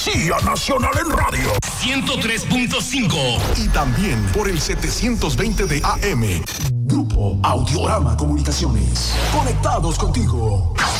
CIA Nacional en radio 103.5 y también por el 720 de AM. Grupo Audiorama Comunicaciones. Conectados contigo.